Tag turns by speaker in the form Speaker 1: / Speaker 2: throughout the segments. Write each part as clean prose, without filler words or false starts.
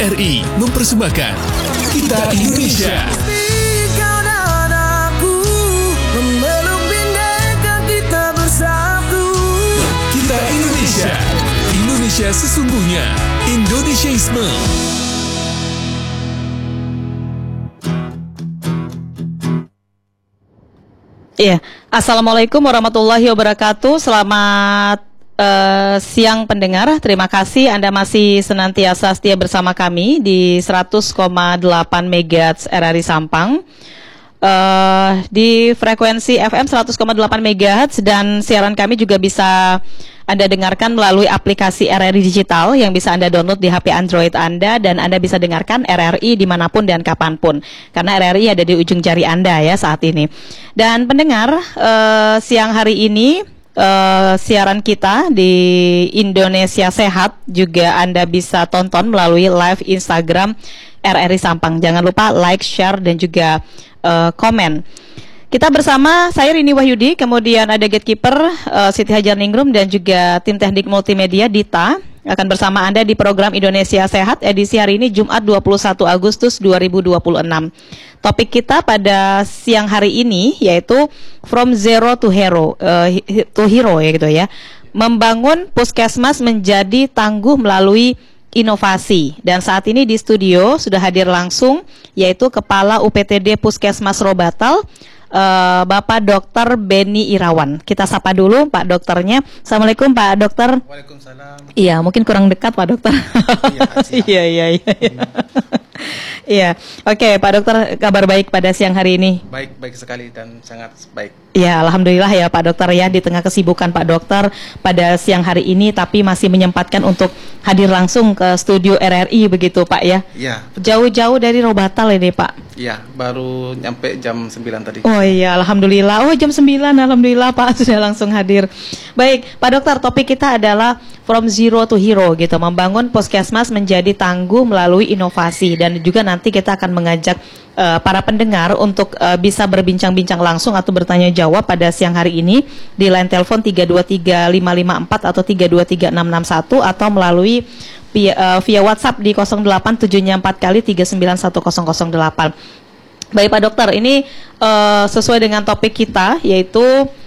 Speaker 1: RRI mempersembahkan Kita Indonesia.
Speaker 2: Kau dan aku memeluk bineka kita bersatu.
Speaker 1: Kita Indonesia. Indonesia sesungguhnya. Indonesiaisme.
Speaker 3: Iya, Assalamualaikum warahmatullahi wabarakatuh. Selamat siang pendengar. Terima kasih Anda masih senantiasa setia bersama kami di 100,8 MHz RRI Sampang, di frekuensi FM 100,8 MHz, dan siaran kami juga bisa Anda dengarkan melalui aplikasi RRI Digital yang bisa Anda download di HP Android Anda, dan Anda bisa dengarkan RRI dimanapun dan kapanpun, karena RRI ada di ujung jari Anda ya saat ini. Dan pendengar, siang hari ini siaran kita di Indonesia Sehat juga Anda bisa tonton melalui live Instagram RRI Sampang. Jangan lupa like, share, dan juga komen. Kita bersama saya Rini Wahyudi, kemudian ada gatekeeper Siti Hajar Ningrum, dan juga tim teknik multimedia Dita akan bersama Anda di program Indonesia Sehat edisi hari ini Jumat 21 Agustus 2026. Topik kita pada siang hari ini yaitu From Zero to Hero, ya gitu ya. Membangun puskesmas menjadi tangguh melalui inovasi. Dan saat ini di studio sudah hadir langsung yaitu Kepala UPTD Puskesmas Robatal, Bapak Dr. Beni Irawan. Kita sapa dulu Pak Dokternya. Assalamualaikum Pak Dokter.
Speaker 4: Waalaikumsalam.
Speaker 3: Iya, mungkin kurang dekat Pak Dokter. Iya. Iya, oke Pak Dokter, kabar baik pada siang hari ini?
Speaker 4: Baik sekali dan sangat baik.
Speaker 3: Ya, alhamdulillah ya Pak Dokter ya, di tengah kesibukan Pak Dokter pada siang hari ini, tapi masih menyempatkan untuk hadir langsung ke studio RRI begitu Pak ya?
Speaker 4: Iya.
Speaker 3: Jauh-jauh dari Robatal ini Pak?
Speaker 4: Iya, baru nyampe jam 9 tadi.
Speaker 3: Oh iya, alhamdulillah. Oh jam 9, alhamdulillah Pak sudah langsung hadir. Baik, Pak Dokter, topik kita adalah From Zero to Hero gitu, membangun puskesmas menjadi tangguh melalui inovasi, dan juga nanti kita akan mengajak para pendengar untuk bisa berbincang-bincang langsung atau bertanya jawab pada siang hari ini di line telepon 323554 atau 323661 atau melalui via WhatsApp di 087-nya 4 kali 391008. Baik Pak Dokter, ini sesuai dengan topik kita yaitu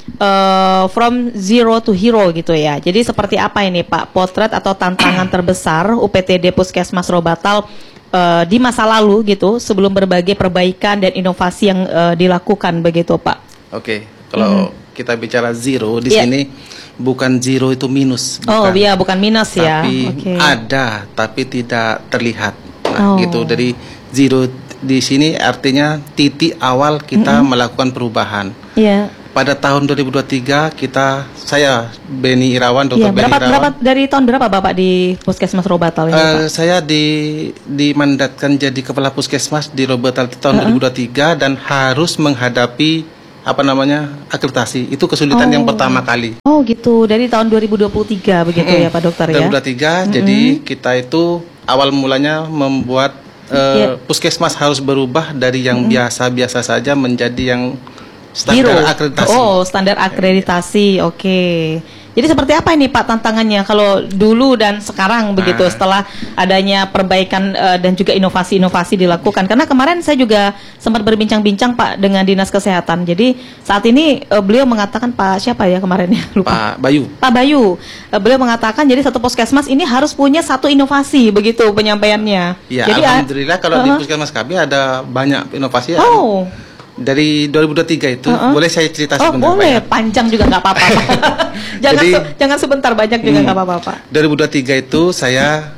Speaker 3: From Zero to Hero gitu ya. Jadi seperti apa ini Pak potret atau tantangan terbesar UPTD Puskesmas Robatal di masa lalu gitu, sebelum berbagai perbaikan dan inovasi yang dilakukan begitu Pak?
Speaker 4: Oke, kalau kita bicara zero di sini bukan zero itu minus.
Speaker 3: Oh iya, bukan minus ya.
Speaker 4: Tapi ada, tapi tidak terlihat. Nah, gitu. Dari zero di sini artinya titik awal kita melakukan perubahan. Iya. Pada tahun 2023 saya Beni Irawan, Dr. Beni Irawan.
Speaker 3: Dari tahun berapa Bapak di Puskesmas Robatal ini Pak?
Speaker 4: Saya dimandatkan jadi kepala puskesmas di Robatal tahun 2023 dan harus menghadapi akreditasi. Itu kesulitan yang pertama kali. Oh gitu, dari tahun 2023 begitu ya Pak Dokter ya? 2023, jadi kita itu awal mulanya membuat puskesmas harus berubah dari yang biasa-biasa saja menjadi yang standar akreditasi. Oh, standar akreditasi. Oke. Jadi seperti apa ini Pak tantangannya kalau dulu dan sekarang begitu setelah adanya perbaikan dan juga inovasi-inovasi dilakukan? Karena kemarin saya juga sempat berbincang-bincang Pak dengan Dinas Kesehatan. Jadi saat ini beliau mengatakan, Pak siapa ya kemarin ya? Lupa. Pak Bayu.
Speaker 3: Pak Bayu. Beliau mengatakan jadi satu puskesmas ini harus punya satu inovasi begitu penyampaiannya.
Speaker 4: Ya, jadi alhamdulillah kalau di puskesmas kami ada banyak inovasi. Dari 2023 itu boleh saya cerita sebentar?
Speaker 3: Boleh, panjang juga nggak apa-apa. jangan sebentar, banyak juga nggak apa-apa.
Speaker 4: 2023 itu saya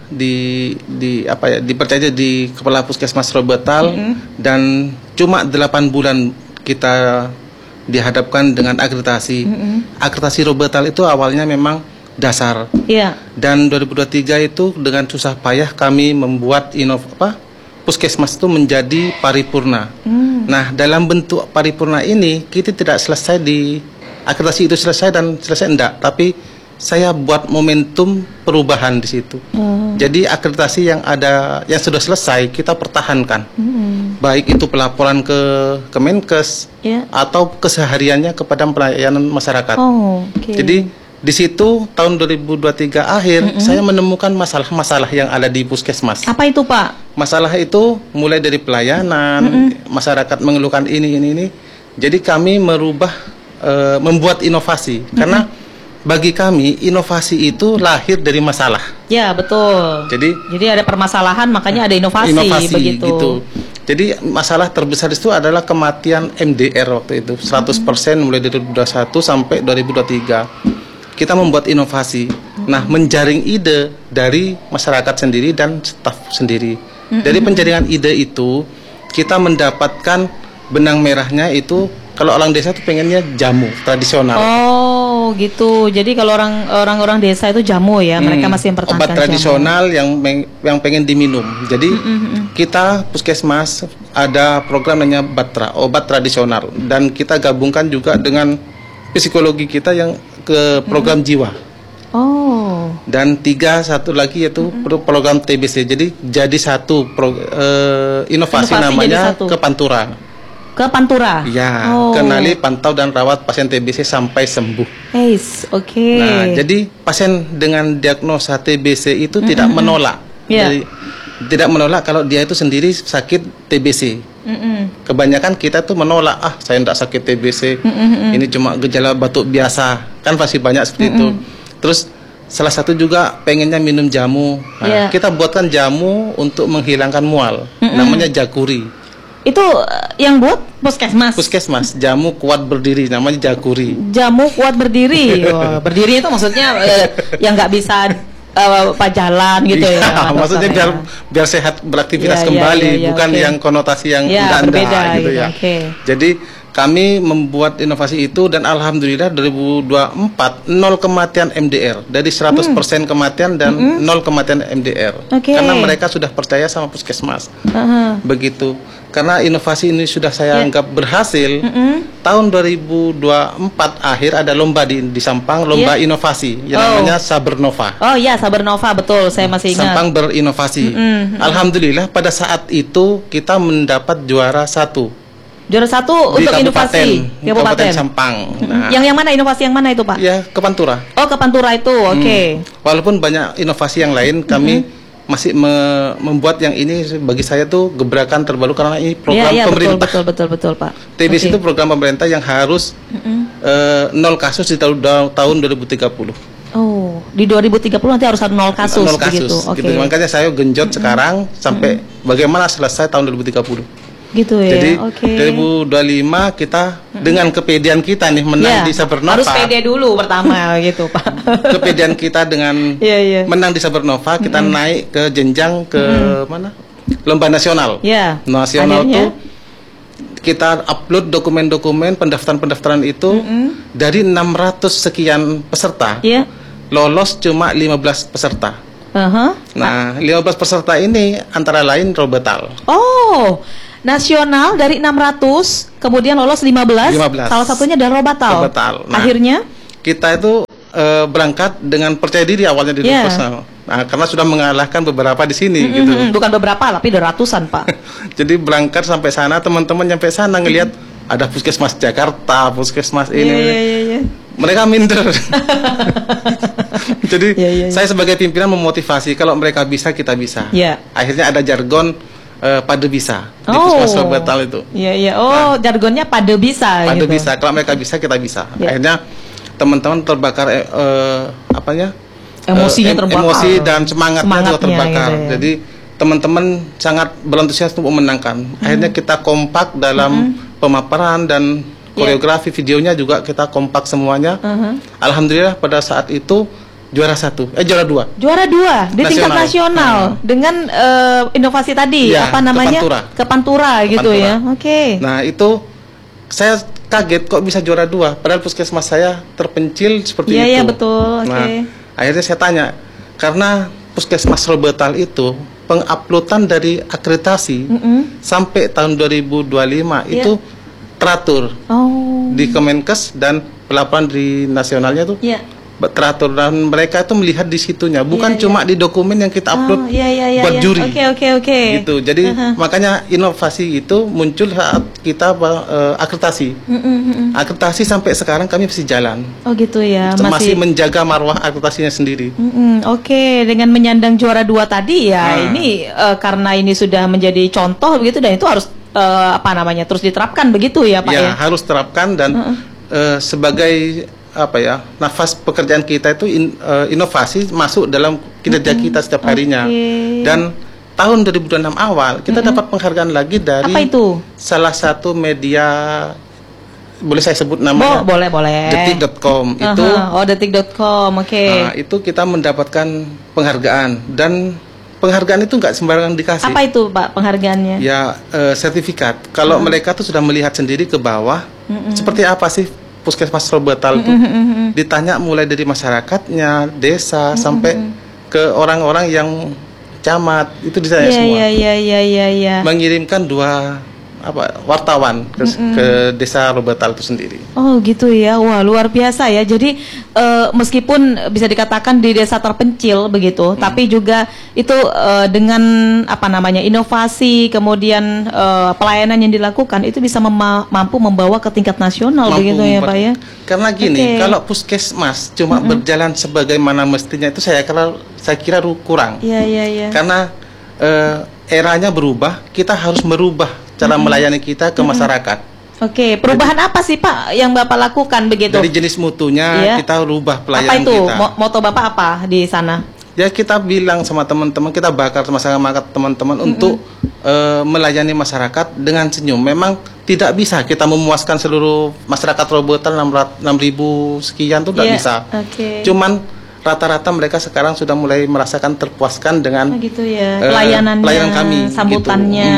Speaker 4: dipercaya di Kepala Puskesmas Robatal dan cuma 8 bulan kita dihadapkan dengan akreditasi. Akreditasi Robatal itu awalnya memang dasar. Iya. Dan 2023 itu dengan susah payah kami membuat puskesmas itu menjadi paripurna. Nah, dalam bentuk paripurna ini kita tidak selesai di akreditasi itu selesai enggak, tapi saya buat momentum perubahan di situ. Jadi akreditasi yang sudah selesai kita pertahankan. Baik itu pelaporan ke Kemenkes atau kesehariannya kepada pelayanan masyarakat. Jadi Di situ tahun 2023 akhir saya menemukan masalah-masalah yang ada di puskesmas.
Speaker 3: Apa itu, Pak?
Speaker 4: Masalah itu mulai dari pelayanan, masyarakat mengeluhkan ini. Jadi kami membuat inovasi karena bagi kami inovasi itu lahir dari masalah.
Speaker 3: Ya, betul. Jadi ada permasalahan, makanya ada inovasi begitu.
Speaker 4: Gitu. Jadi masalah terbesar itu adalah kematian MDR waktu itu 100% mulai dari 2021 sampai 2023. Kita membuat inovasi. Nah, menjaring ide dari masyarakat sendiri dan staf sendiri. Dari penjaringan ide itu kita mendapatkan benang merahnya itu kalau orang desa itu pengennya jamu tradisional.
Speaker 3: Oh, gitu. Jadi kalau orang-orang desa itu jamu ya, mereka masih mempertahankan
Speaker 4: obat tradisional yang pengen diminum. Jadi kita puskesmas ada program namanya Batra, obat tradisional, dan kita gabungkan juga dengan psikologi kita yang ke program jiwa.
Speaker 3: Oh.
Speaker 4: Dan satu lagi yaitu program TBC. Jadi jadi satu inovasi namanya Kepantura.
Speaker 3: Kepantura.
Speaker 4: Ya, kenali, pantau dan rawat pasien TBC sampai sembuh.
Speaker 3: Oke.
Speaker 4: Nah, jadi pasien dengan diagnosa TBC itu tidak menolak. Jadi, tidak menolak kalau dia itu sendiri sakit TBC. Kebanyakan kita tuh menolak, saya tidak sakit TBC, ini cuma gejala batuk biasa, kan pasti banyak seperti itu. Terus salah satu juga pengennya minum jamu. Nah, kita buatkan jamu untuk menghilangkan mual, namanya Jakuri.
Speaker 3: Itu yang buat puskesmas?
Speaker 4: Puskesmas, jamu kuat berdiri, namanya Jakuri.
Speaker 3: Jamu kuat berdiri. Berdiri itu maksudnya yang nggak bisa jalan gitu ya.
Speaker 4: Maksudnya biar sehat beraktivitas kembali, bukan yang konotasi yang berbeda gitu ya. Jadi kami membuat inovasi itu dan alhamdulillah 2024 0 kematian MDR dari 100% kematian dan 0 kematian MDR. Karena mereka sudah percaya sama puskesmas. Begitu. Karena inovasi ini sudah saya anggap berhasil. Tahun 2024 akhir ada lomba di Sampang, lomba inovasi yang namanya Sabernova.
Speaker 3: Oh iya, Sabernova, betul, saya masih ingat.
Speaker 4: Sampang berinovasi. Alhamdulillah pada saat itu kita mendapat juara 1.
Speaker 3: Juara 1 untuk inovasi
Speaker 4: Kabupaten Sampang.
Speaker 3: Nah, yang mana, inovasi yang mana itu, Pak?
Speaker 4: Ya, Kepantura.
Speaker 3: Oh, Kepantura itu, oke.
Speaker 4: Walaupun banyak inovasi yang lain, kami masih membuat yang ini bagi saya tuh gebrakan terbaru karena ini program pemerintah.
Speaker 3: Betul, Pak.
Speaker 4: TBC itu program pemerintah yang harus 0 kasus di tahun 2030.
Speaker 3: Oh, di 2030 nanti harus ada 0 kasus.
Speaker 4: 0 kasus. Gitu. Makanya saya genjot sekarang sampai bagaimana selesai tahun 2030.
Speaker 3: Gitu ya.
Speaker 4: Jadi 2025 kita dengan kepedean kita nih menang di Sabernova.
Speaker 3: Harus pede dulu pertama gitu, Pak.
Speaker 4: Kepedean kita dengan menang di Sabernova, kita naik ke jenjang ke mana? Lomba nasional. Nasional tuh kita upload dokumen-dokumen pendaftaran itu dari 600 sekian peserta. Lolos cuma 15 peserta. Nah, 15 peserta ini antara lain Robetal.
Speaker 3: Oh, nasional dari 600, kemudian lolos 15. Salah satunya dari Robetal. Nah, akhirnya
Speaker 4: kita itu berangkat dengan percaya diri awalnya di nasional. Nah, karena sudah mengalahkan beberapa di sini gitu.
Speaker 3: Bukan beberapa, tapi ada ratusan, Pak.
Speaker 4: Jadi berangkat sampai sana, teman-teman sampai sana ngelihat ada puskesmas Jakarta, puskesmas ini. Mereka minder. Jadi saya sebagai pimpinan memotivasi, kalau mereka bisa, kita bisa. Akhirnya ada jargon Pade bisa di puskesmas Robetal itu.
Speaker 3: Oh, jargonnya Pade bisa.
Speaker 4: Pade bisa. Kalau mereka bisa, kita bisa. Akhirnya teman-teman terbakar
Speaker 3: emosinya terbakar.
Speaker 4: Emosi dan semangatnya juga terbakar. Gitu, Jadi teman-teman sangat berantusias untuk memenangkan. Akhirnya kita kompak dalam pemaparan dan koreografi videonya juga kita kompak semuanya. Alhamdulillah pada saat itu juara 2
Speaker 3: di tingkat nasional dengan inovasi tadi Kepantura gitu ya.
Speaker 4: Nah, itu saya kaget kok bisa juara 2 padahal puskesmas saya terpencil seperti itu.
Speaker 3: Betul.
Speaker 4: Nah, akhirnya saya tanya, karena puskesmas Robetal itu penguploadan dari akreditasi sampai tahun 2025 itu teratur di Kemenkes dan pelaporan di nasionalnya tuh teratur dan mereka itu melihat di situnya, bukan
Speaker 3: Iya,
Speaker 4: cuma di dokumen yang kita upload buat
Speaker 3: iya.
Speaker 4: juri.
Speaker 3: Oke.
Speaker 4: Gitu. Jadi makanya inovasi itu muncul saat kita akreditasi. Akreditasi sampai sekarang kami masih jalan.
Speaker 3: Oh gitu ya,
Speaker 4: Masih menjaga marwah akreditasinya sendiri.
Speaker 3: Oke, dengan menyandang juara 2 tadi ya, ini karena ini sudah menjadi contoh begitu dan itu harus terus diterapkan begitu ya Pak ya?
Speaker 4: Ya, harus terapkan dan sebagai nafas pekerjaan kita itu inovasi masuk dalam kinerja kita setiap harinya. Dan tahun 2006 awal kita dapat penghargaan lagi dari
Speaker 3: Apa itu?
Speaker 4: salah satu media, boleh saya sebut namanya?
Speaker 3: Boleh.
Speaker 4: Detik.com itu.
Speaker 3: Detik.com, oke.
Speaker 4: Nah, itu kita mendapatkan penghargaan dan penghargaan itu nggak sembarangan dikasih.
Speaker 3: Apa itu Pak penghargaannya?
Speaker 4: Ya, sertifikat. Kalau mereka tuh sudah melihat sendiri ke bawah, seperti apa sih Puskesmas Robetal itu, ditanya mulai dari masyarakatnya, desa, sampai ke orang-orang yang camat, itu ditanya semua.
Speaker 3: Iya.
Speaker 4: Mengirimkan 2 wartawan ke desa Robetal itu sendiri.
Speaker 3: Oh gitu ya, wah luar biasa ya. Jadi meskipun bisa dikatakan di desa terpencil begitu, tapi juga itu dengan inovasi, kemudian pelayanan yang dilakukan itu bisa mampu membawa ke tingkat nasional begitu ya Pak ya.
Speaker 4: Karena gini, kalau puskesmas cuma berjalan sebagaimana mestinya itu saya kira kurang.
Speaker 3: Iya.
Speaker 4: Karena eranya berubah, kita harus merubah cara melayani kita ke masyarakat.
Speaker 3: Oke, perubahan apa sih Pak yang Bapak lakukan begitu?
Speaker 4: Dari jenis mutunya kita rubah pelayanan
Speaker 3: kita. Apa itu?
Speaker 4: kita.
Speaker 3: Moto Bapak apa di sana?
Speaker 4: Ya kita bilang sama teman-teman, kita bakar sama teman-teman untuk melayani masyarakat dengan senyum. Memang tidak bisa kita memuaskan seluruh masyarakat Robetal 6.000 sekian tuh tidak bisa. Cuman rata-rata mereka sekarang sudah mulai merasakan terpuaskan dengan
Speaker 3: gitu ya. Pelayanan
Speaker 4: kami,
Speaker 3: sambutannya.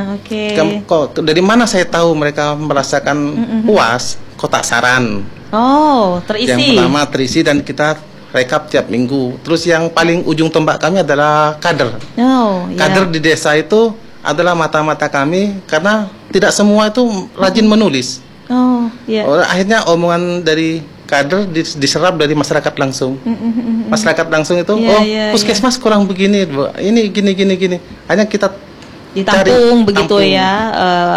Speaker 4: Kok dari mana saya tahu mereka merasakan puas? Kotak saran.
Speaker 3: Oh, terisi.
Speaker 4: Yang pertama terisi dan kita rekap tiap minggu. Terus yang paling ujung tombak kami adalah kader. Kader di desa itu adalah mata-mata kami karena tidak semua itu rajin menulis. Akhirnya omongan dari kader diserap dari masyarakat langsung. Masyarakat langsung itu, puskesmas kurang begini, ini gini. Hanya kita
Speaker 3: ditampung begitu ya,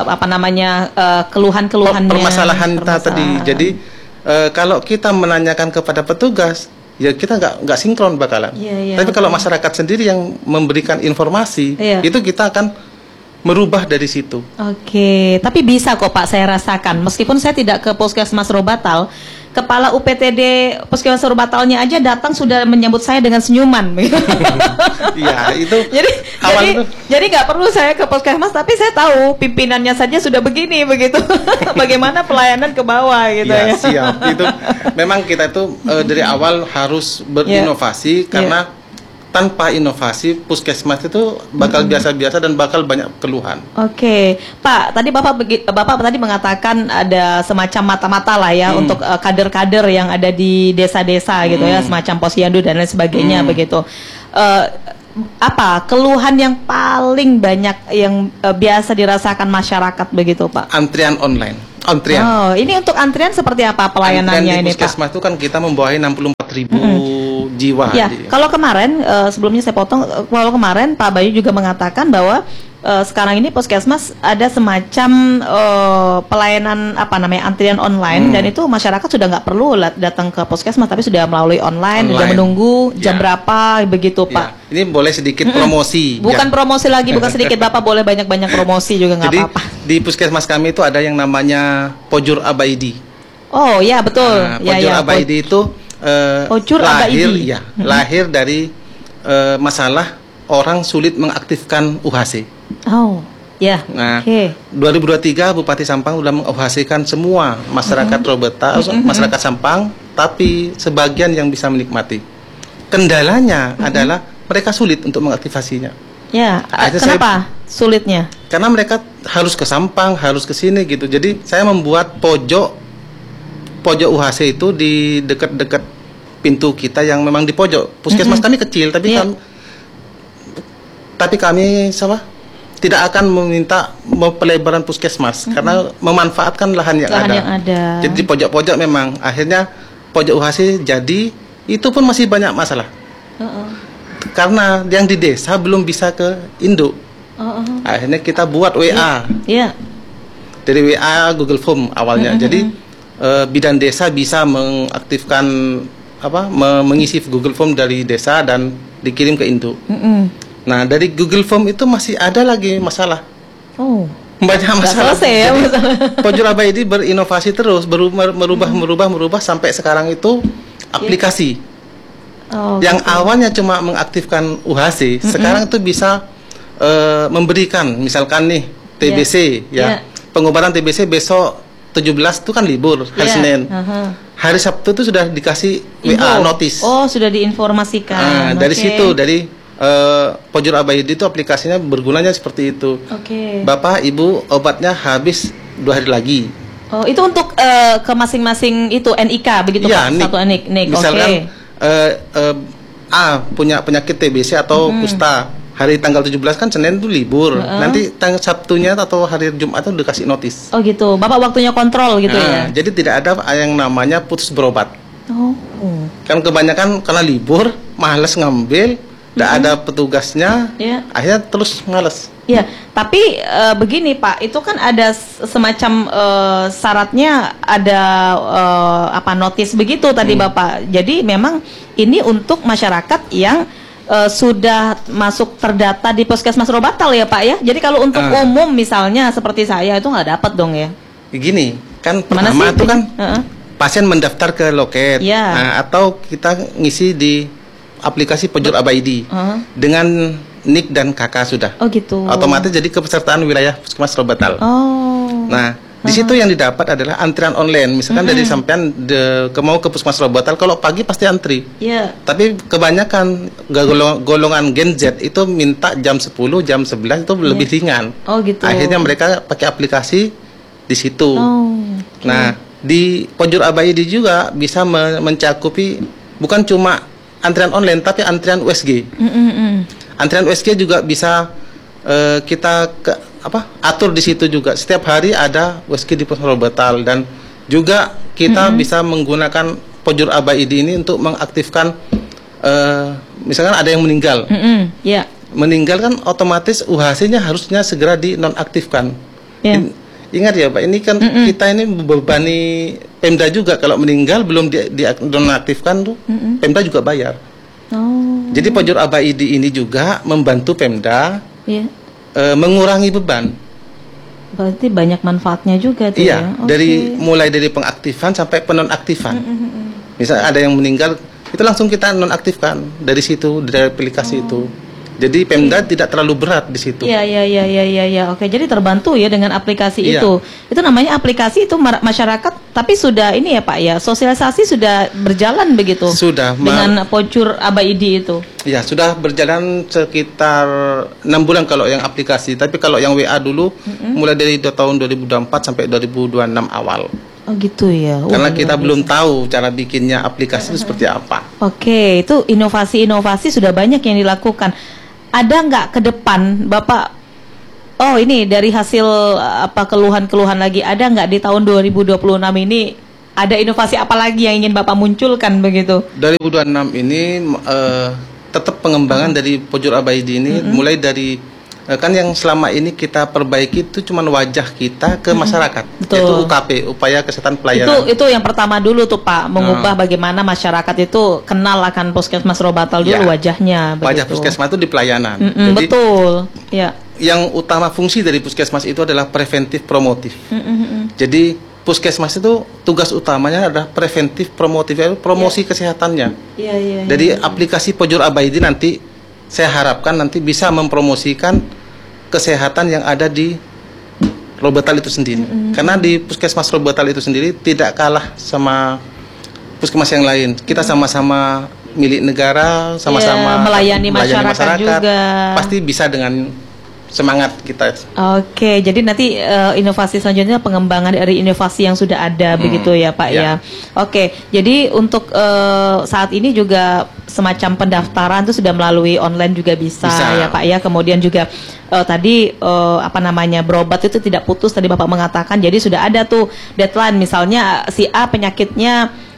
Speaker 3: keluhan-keluhannya,
Speaker 4: permasalahan tadi. Jadi kalau kita menanyakan kepada petugas, ya kita nggak sinkron bakalan. Tapi kalau masyarakat sendiri yang memberikan informasi, itu kita akan merubah dari situ.
Speaker 3: Oke, tapi bisa kok Pak, saya rasakan. Meskipun saya tidak ke Puskesmas Robetal, kepala UPTD Puskesmas Robetalnya aja datang sudah menyambut saya dengan senyuman.
Speaker 4: Iya, itu.
Speaker 3: Jadi nggak perlu saya ke Puskesmas, tapi saya tahu pimpinannya saja sudah begini begitu. Bagaimana pelayanan ke bawah gitu ya.
Speaker 4: Siap. Itu memang kita itu dari awal harus berinovasi karena tanpa inovasi puskesmas itu bakal biasa-biasa dan bakal banyak keluhan. Oke,
Speaker 3: Pak, tadi Bapak tadi mengatakan ada semacam mata-mata lah ya untuk kader-kader yang ada di desa-desa gitu ya, semacam posyandu dan lain sebagainya begitu. Apa keluhan yang paling banyak yang biasa dirasakan masyarakat begitu Pak?
Speaker 4: Antrian online.
Speaker 3: Oh, ini untuk antrian seperti apa pelayanannya ini Pak?
Speaker 4: Di puskesmas itu kan kita membawahi 64.000 jiwa.
Speaker 3: Ya, kalau kemarin sebelumnya saya potong, kalau kemarin Pak Bayu juga mengatakan bahwa sekarang ini puskesmas ada semacam pelayanan antrian online dan itu masyarakat sudah nggak perlu datang ke puskesmas tapi sudah melalui online. Sudah menunggu jam berapa begitu Pak.
Speaker 4: Ini boleh sedikit promosi.
Speaker 3: Bukan promosi lagi, bukan sedikit Bapak boleh banyak-banyak promosi juga nggak apa-apa.
Speaker 4: Di puskesmas kami itu ada yang namanya Pojur Abaidi.
Speaker 3: Oh ya betul.
Speaker 4: Pojur Abaidi itu lahir dari masalah orang sulit mengaktifkan UHC.
Speaker 3: Oh, ya.
Speaker 4: Nah, 2023 Bupati Sampang sudah meng-UHC-kan semua masyarakat Robetal, masyarakat Sampang, tapi sebagian yang bisa menikmati. Kendalanya adalah mereka sulit untuk mengaktifasinya.
Speaker 3: Ya, kenapa sulitnya?
Speaker 4: Karena mereka harus ke Sampang, harus ke sini gitu. Jadi saya membuat pojok UHC itu di dekat-dekat pintu kita yang memang di pojok. Puskesmas kami kecil, tapi kami tidak akan meminta pelebaran puskesmas karena memanfaatkan lahan yang ada. Jadi di pojok-pojok memang akhirnya pojok UHC jadi itu pun masih banyak masalah. Karena yang di desa belum bisa ke induk. Akhirnya kita buat WA.
Speaker 3: Iya.
Speaker 4: Dari WA Google Form awalnya. Jadi bidan desa bisa mengaktifkan mengisi Google Form dari desa dan dikirim ke induk. Nah, dari Google Form itu masih ada lagi masalah. Banyak masalah.
Speaker 3: Selesai ya,
Speaker 4: Pojur Abaidi berinovasi terus, merubah sampai sekarang itu aplikasi. Yang awalnya cuma mengaktifkan UHC, sekarang itu bisa memberikan, misalkan nih TBC pengobatan TBC besok 17 itu kan libur hari Senin. Hari Sabtu itu sudah dikasih WA notis.
Speaker 3: Oh, sudah diinformasikan.
Speaker 4: Dari situ, dari Pojur Abaidi itu aplikasinya bergunanya seperti itu. Bapak, Ibu, obatnya habis 2 hari lagi.
Speaker 3: Oh, itu untuk ke masing-masing itu NIK begitu Pak?
Speaker 4: NIK.
Speaker 3: Satu NIK.
Speaker 4: Misalkan A punya penyakit TBC atau kusta. Hari tanggal 17 kan Senin itu libur. Nanti tanggal Sabtunya atau hari Jumat itu dikasih notis.
Speaker 3: Oh gitu. Bapak waktunya kontrol gitu ya.
Speaker 4: Jadi tidak ada yang namanya putus berobat. Kan kebanyakan karena libur, males ngambil, tidak ada petugasnya, akhirnya terus males.
Speaker 3: Iya, tapi begini Pak, itu kan ada semacam syaratnya, ada notis begitu tadi Bapak. Jadi memang ini untuk masyarakat yang sudah masuk terdata di Puskesmas Robatal ya Pak ya. Jadi kalau untuk umum misalnya seperti saya itu nggak dapat dong ya.
Speaker 4: Gini, kan pertama itu kan pasien mendaftar ke loket, atau kita ngisi di aplikasi Pojur Abaidi dengan NIK dan KK sudah. Oh gitu. Otomatis jadi kepesertaan wilayah Puskesmas Robatal. Nah, di situ yang didapat adalah antrian online. Misalkan dari sampean mau ke Puskesmas Robatal, kalau pagi pasti antri. Tapi kebanyakan golongan Gen Z itu minta jam 10, jam 11 itu lebih ringan. Oh gitu. Akhirnya mereka pakai aplikasi di situ. Nah, di Pojur Abaidi juga bisa mencakupi bukan cuma antrian online tapi antrian USG. Antrian USG juga bisa kita atur di situ juga. Setiap hari ada USG di Puskesmas Robatal, dan juga kita bisa menggunakan Pojur Abaidi ini untuk mengaktifkan misalkan ada yang meninggal. Meninggal kan otomatis UHC-nya harusnya segera dinonaktifkan. Ingat ya Pak, ini kan kita ini membebani Pemda juga. Kalau meninggal belum dinonaktifkan tuh Pemda juga bayar. Jadi Pojur Abaidi ini juga membantu Pemda mengurangi beban.
Speaker 3: Berarti banyak manfaatnya juga tuh ya.
Speaker 4: Mulai dari pengaktifan sampai penonaktifan. Misal ada yang meninggal, itu langsung kita nonaktifkan dari situ, dari aplikasi itu. Jadi Pemda tidak terlalu berat di situ. Iya.
Speaker 3: Oke, jadi terbantu ya dengan aplikasi itu. Itu namanya aplikasi itu masyarakat, tapi sudah ini ya Pak ya, sosialisasi sudah berjalan begitu.
Speaker 4: Sudah.
Speaker 3: Dengan Pojur Abaidi itu.
Speaker 4: Ya, sudah berjalan sekitar 6 bulan kalau yang aplikasi. Tapi kalau yang WA dulu mulai dari tahun 2024 sampai 2026 awal.
Speaker 3: Oh gitu ya.
Speaker 4: Karena kita belum tahu cara bikinnya aplikasi itu seperti apa.
Speaker 3: Oke, itu inovasi-inovasi sudah banyak yang dilakukan. Ada nggak ke depan Bapak? Oh ini dari hasil keluhan-keluhan lagi, ada nggak di tahun 2026 ini ada inovasi apa lagi yang ingin Bapak munculkan begitu?
Speaker 4: 2026 ini tetap pengembangan dari Pojur Abaidi ini, mulai dari kan yang selama ini kita perbaiki itu cuma wajah kita ke masyarakat. Itu UKP, upaya kesehatan pelayanan.
Speaker 3: Itu yang pertama dulu tuh Pak, mengubah bagaimana masyarakat itu kenal akan Puskesmas Robatal dulu wajahnya.
Speaker 4: Wajah Puskesmas itu di pelayanan.
Speaker 3: Jadi, betul. Ya.
Speaker 4: Yang utama fungsi dari Puskesmas itu adalah preventif promotif. Jadi Puskesmas itu tugas utamanya adalah preventif promotif, promosi kesehatannya. Dari aplikasi Pojur Abaidi nanti saya harapkan nanti bisa mempromosikan kesehatan yang ada di Robatal itu sendiri. Karena di Puskesmas Robatal itu sendiri tidak kalah sama puskesmas yang lain. Kita sama-sama milik negara, sama-sama melayani masyarakat juga. Pasti bisa dengan semangat kita.
Speaker 3: Oke, jadi nanti inovasi selanjutnya pengembangan dari inovasi yang sudah ada begitu ya Pak ya. Oke, jadi untuk saat ini juga semacam pendaftaran itu sudah melalui online juga bisa ya Pak ya. Kemudian juga tadi berobat itu tidak putus tadi Bapak mengatakan. Jadi sudah ada tuh deadline, misalnya si A penyakitnya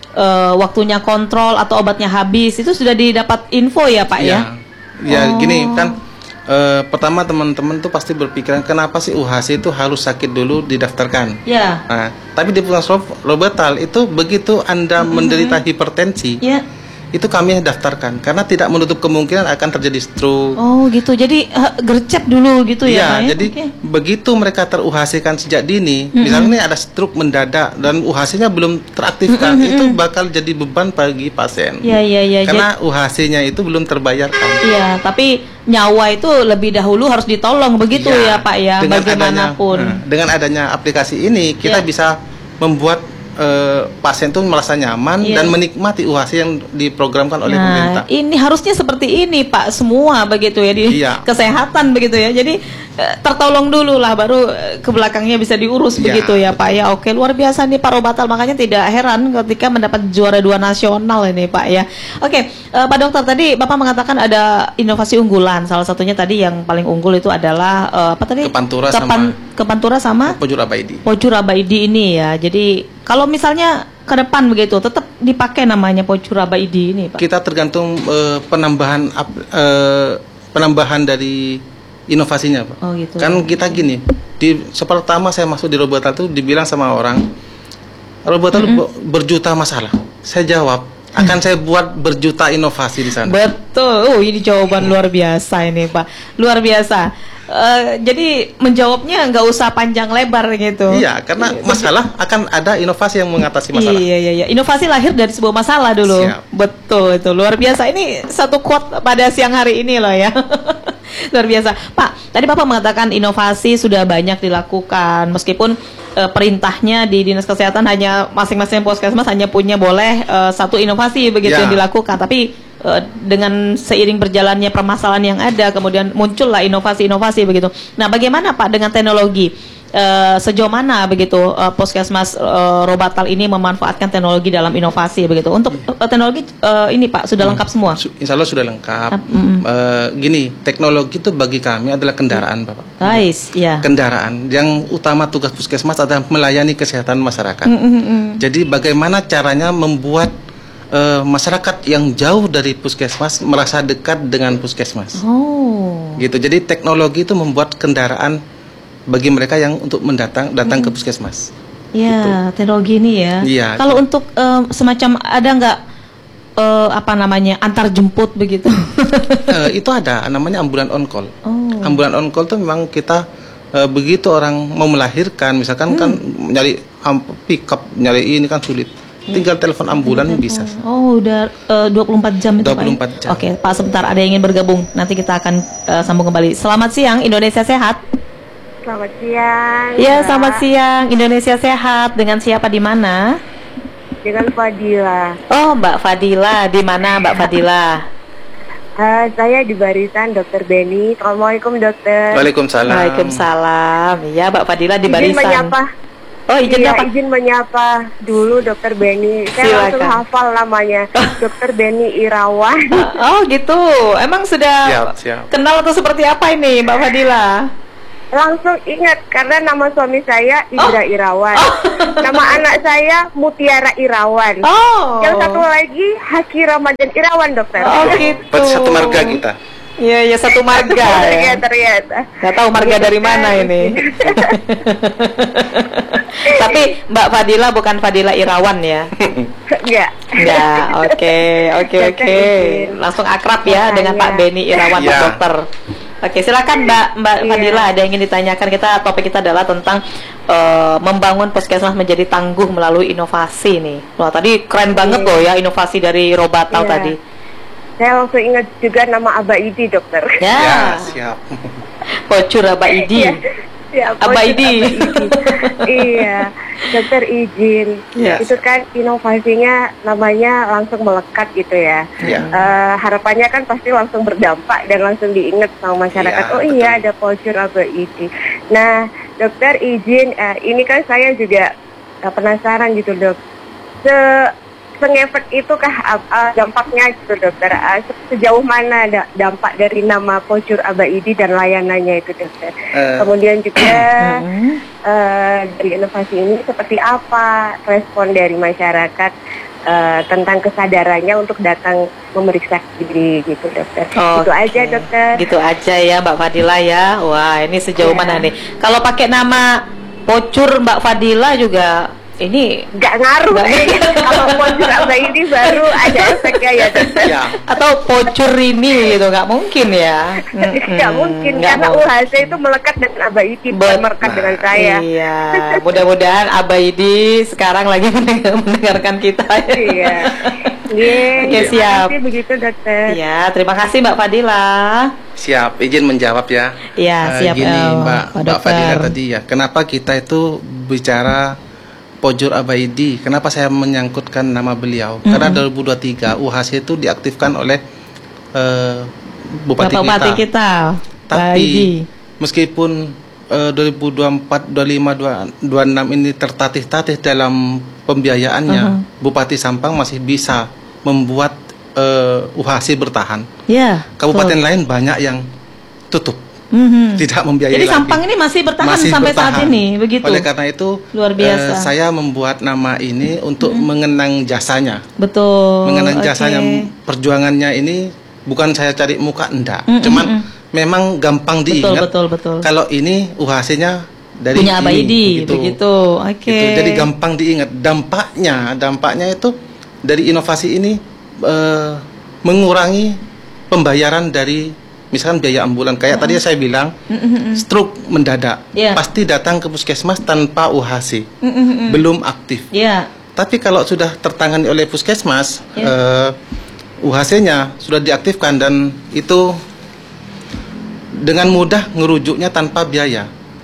Speaker 3: waktunya kontrol atau obatnya habis, itu sudah didapat info ya Pak ya?
Speaker 4: Ya gini kan, pertama teman-teman tuh pasti berpikiran kenapa sih UHC itu harus sakit dulu didaftarkan.
Speaker 3: Ya.
Speaker 4: Nah, tapi di Puskesmas Robetal itu begitu Anda menderita hipertensi, itu kami daftarkan karena tidak menutup kemungkinan akan terjadi stroke.
Speaker 3: Oh gitu, jadi gercep dulu gitu ya Pak ya?
Speaker 4: Jadi begitu mereka ter-UHC-kan sejak dini, misalnya ini ada stroke mendadak dan UHC-nya belum teraktifkan, itu bakal jadi beban bagi pasien.
Speaker 3: Iya.
Speaker 4: Karena UHC-nya itu belum terbayarkan.
Speaker 3: Iya, tapi nyawa itu lebih dahulu harus ditolong begitu ya Pak ya, bagaimanapun.
Speaker 4: Dengan adanya aplikasi ini kita bisa membuat pasien tuh merasa nyaman dan menikmati UHC yang diprogramkan oleh pemerintah.
Speaker 3: Ini harusnya seperti ini Pak, semua begitu ya di kesehatan begitu ya. Jadi tertolong dulu lah, baru ke belakangnya bisa diurus begitu ya Pak ya. Oke, luar biasa nih Pak Robatal, makanya tidak heran ketika mendapat juara 2 nasional ini Pak ya. Oke, Pak Dokter, tadi Bapak mengatakan ada inovasi unggulan. Salah satunya tadi yang paling unggul itu adalah apa tadi? Kepantura sama
Speaker 4: Pojur Abaidi.
Speaker 3: Pojur Abaidi ini ya. Jadi kalau misalnya ke depan begitu tetap dipakai namanya Pojur Abaidi ini Pak.
Speaker 4: Kita tergantung penambahan dari inovasinya Pak.
Speaker 3: Oh gitu.
Speaker 4: Kan kita gini, pertama saya masuk di Robetal itu dibilang sama orang, Robetal berjuta masalah. Saya jawab, akan saya buat berjuta inovasi di sana.
Speaker 3: Betul. Ini jawaban luar biasa ini Pak. Luar biasa. Jadi menjawabnya nggak usah panjang lebar gitu.
Speaker 4: Iya, karena masalah akan ada inovasi yang mengatasi masalah.
Speaker 3: Iya. Inovasi lahir dari sebuah masalah dulu.
Speaker 4: Siap.
Speaker 3: Betul, itu luar biasa. Ini satu quote pada siang hari ini loh ya. Luar biasa. Pak, tadi Bapak mengatakan inovasi sudah banyak dilakukan, meskipun perintahnya di Dinas Kesehatan hanya masing-masing puskesmas hanya punya boleh satu inovasi begitu yang dilakukan, tapi dengan seiring berjalannya permasalahan yang ada, kemudian muncullah inovasi-inovasi begitu. Nah, bagaimana Pak dengan teknologi? Sejauh mana begitu puskesmas Robatal ini memanfaatkan teknologi dalam inovasi begitu? Untuk teknologi ini Pak sudah lengkap semua?
Speaker 4: Insya Allah sudah lengkap. Gini, teknologi itu bagi kami adalah kendaraan Bapak.
Speaker 3: Guys, ya.
Speaker 4: Kendaraan yang utama tugas puskesmas adalah melayani kesehatan masyarakat. Jadi bagaimana caranya membuat masyarakat yang jauh dari puskesmas merasa dekat dengan puskesmas. Gitu. Jadi teknologi itu membuat kendaraan bagi mereka yang untuk datang ke puskesmas.
Speaker 3: Ya, gitu. Teknologi ini ya.
Speaker 4: Iya.
Speaker 3: Kalau untuk semacam ada nggak apa namanya antar jemput begitu?
Speaker 4: Itu ada, namanya ambulan on call. Ambulan on call itu memang kita begitu orang mau melahirkan, misalkan kan nyari pick up, nyari ini kan sulit. Tinggal telepon ambulan bisa.
Speaker 3: Udah 24 jam itu
Speaker 4: 24 jam.
Speaker 3: Oke, Pak, sebentar ada yang ingin bergabung. Nanti kita akan sambung kembali. Selamat siang Indonesia Sehat.
Speaker 5: Selamat siang.
Speaker 3: Ya, selamat siang Indonesia Sehat. Dengan siapa di mana?
Speaker 5: Dengan Fadila.
Speaker 3: Oh, Mbak Fadila. Di mana Mbak Fadila?
Speaker 5: Saya di barisan Dokter Beni. Assalamualaikum Dokter.
Speaker 4: Waalaikumsalam.
Speaker 3: Waalaikumsalam. Ya, Mbak Fadila di barisan.
Speaker 5: Izin menyapa.
Speaker 3: Oh,
Speaker 5: izin menyapa dulu Dokter Beni. Saya langsung hafal namanya. Dokter Beni Irawan.
Speaker 3: Oh gitu. Emang sudah
Speaker 4: siap.
Speaker 3: Kenal atau seperti apa ini Mbak Fadila?
Speaker 5: Langsung ingat karena nama suami saya Indra Irawan. Nama anak saya Mutiara Irawan. Yang satu lagi Haki Ramadan Irawan Dokter.
Speaker 3: Oh gitu.
Speaker 4: Satu marga kita.
Speaker 3: Iya, satu marga ya.
Speaker 5: Ternyata.
Speaker 3: Gak tahu marga dari mana ini. Tapi Mbak Fadila bukan Fadila Irawan ya? Enggak. Oke. Langsung akrab ya dengan Pak Beni Irawan, Pak Dokter. Oke, silakan Mbak Fadila, ada yang ingin ditanyakan. Topik kita adalah tentang membangun puskesmas menjadi tangguh melalui inovasi nih. Wah, tadi keren banget loh ya inovasi dari Robatal tadi.
Speaker 5: Saya langsung ingat juga nama Abaidi Dokter.
Speaker 4: Ya, siap.
Speaker 3: Pojur Abaidi. Abaidi.
Speaker 5: Iya, Dokter izin. Itu kan inovasinya namanya langsung melekat gitu ya. Harapannya kan pasti langsung berdampak dan langsung diingat sama masyarakat. Ada Pojur Abaidi. Nah, Dokter izin, ini kan saya juga penasaran gitu Dok. Sengefek itu kah dampaknya gitu Dokter? Sejauh mana dampak dari nama Pojur Abaidi dan layanannya itu Dokter? Kemudian juga dari inovasi ini seperti apa respon dari masyarakat tentang kesadarannya untuk datang memeriksa diri gitu dokter.
Speaker 3: Oh,
Speaker 5: itu aja dokter.
Speaker 3: Gitu aja ya Mbak Fadila ya. Wah ini sejauh mana nih? Kalau pakai nama Pocur Mbak Fadila juga ini
Speaker 5: nggak ngaruh. Kalau Pocur Abaidi baru ada efeknya ya dokter.
Speaker 4: Ya.
Speaker 3: Atau Pocur ini gitu, nggak mungkin ya.
Speaker 5: Nggak mungkin
Speaker 3: nggak
Speaker 5: karena
Speaker 3: mungkin.
Speaker 5: UHC itu melekat dengan Abaidi, bukan melekat dengan saya.
Speaker 3: Iya, mudah-mudahan Abaidi sekarang lagi mendengarkan kita.
Speaker 5: Iya. Iya,
Speaker 3: siap.
Speaker 5: Terima kasih begitu dokter.
Speaker 3: Ya, terima kasih Mbak Fadila.
Speaker 4: Siap, izin menjawab ya.
Speaker 3: Iya, siap.
Speaker 4: Gini
Speaker 3: Pak
Speaker 4: Mbak
Speaker 3: Dokter.
Speaker 4: Fadila tadi ya, kenapa kita itu bicara Pocur Abaidi? Kenapa saya menyangkutkan nama beliau? Karena 2023 UHC itu diaktifkan oleh Bupati kita. Tapi meskipun 2024, 25, 26 ini tertatih-tatih dalam pembiayaannya, Bupati Sampang masih bisa membuat UHC bertahan.
Speaker 3: Ya.
Speaker 4: Kabupaten lain banyak yang tutup, tidak membiayai
Speaker 3: Jadi
Speaker 4: lagi.
Speaker 3: Sampang ini masih bertahan sampai
Speaker 4: bertahan.
Speaker 3: saat ini, begitu.
Speaker 4: Oleh karena itu,
Speaker 3: luar biasa.
Speaker 4: Saya membuat nama ini untuk mengenang jasanya.
Speaker 3: Betul.
Speaker 4: Mengenang jasanya, perjuangannya ini bukan saya cari muka, enggak. Cuman memang gampang diingat.
Speaker 3: Betul.
Speaker 4: Kalau ini UHC-nya dari
Speaker 3: punya Abaidi, begitu. Oke.
Speaker 4: Gitu. Jadi gampang diingat. Dampaknya itu dari inovasi ini mengurangi pembayaran dari misalkan biaya ambulan. Kayak tadi saya bilang, stroke mendadak, pasti datang ke puskesmas tanpa UHC, belum aktif. Tapi kalau sudah tertangani oleh puskesmas, UHC-nya sudah diaktifkan dan itu dengan mudah ngerujuknya tanpa biaya.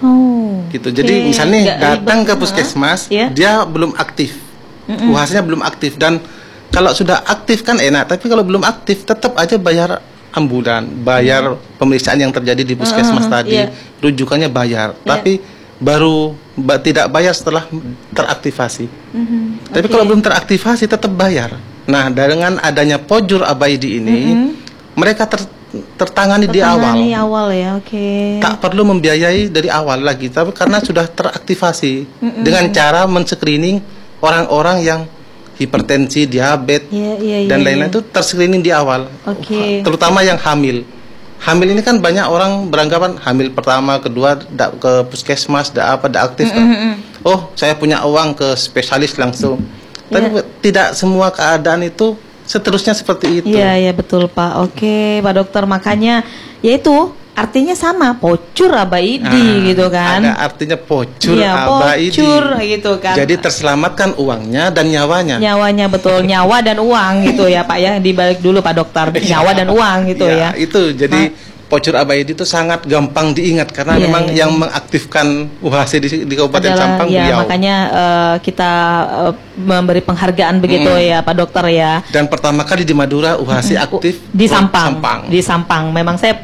Speaker 4: Gitu. Jadi misalnya datang ke puskesmas, dia belum aktif, UHC-nya belum aktif, dan kalau sudah aktif kan enak, tapi kalau belum aktif tetap aja bayar ambulan, bayar pemeriksaan yang terjadi di puskesmas tadi, rujukannya bayar, tapi baru tidak bayar setelah teraktivasi. Tapi kalau belum teraktivasi tetap bayar. Nah, dengan adanya Pocur Abaidi ini, mereka tertangani di awal.
Speaker 3: Ya,
Speaker 4: tak perlu membiayai dari awal lagi, tapi karena sudah teraktivasi dengan cara men-screening orang-orang yang hipertensi, diabetes, dan lain-lain itu terscreening di awal. Terutama yang hamil. Hamil ini kan banyak orang beranggapan hamil pertama, kedua ke puskesmas, dak aktif. Oh, saya punya uang ke spesialis langsung. Tapi tidak semua keadaan itu seterusnya seperti itu.
Speaker 3: Iya, betul Pak. Oke, Pak Dokter, makanya yaitu artinya sama, Pocur Abaidi gitu kan.
Speaker 4: Ada artinya Pocur Abaidi.
Speaker 3: Pocur gitu kan.
Speaker 4: Jadi terselamatkan uangnya dan nyawanya.
Speaker 3: Nyawanya, betul, nyawa dan uang gitu ya Pak ya. Dibalik dulu Pak Dokter, nyawa dan uang gitu ya.
Speaker 4: Itu jadi Pocur Abaidi itu sangat gampang diingat karena memang yang mengaktifkan UHC di Kabupaten Sampang beliau.
Speaker 3: Makanya kita memberi penghargaan begitu ya Pak Dokter ya.
Speaker 4: Dan pertama kali di Madura UHC aktif
Speaker 3: di Sampang. Di Sampang. Memang saya